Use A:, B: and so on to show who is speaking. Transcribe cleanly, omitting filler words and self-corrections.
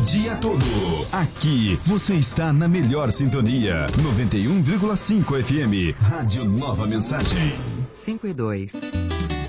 A: dia todo. Aqui você está na melhor sintonia. 91,5 FM. Rádio Nova Mensagem.
B: 5 e 2.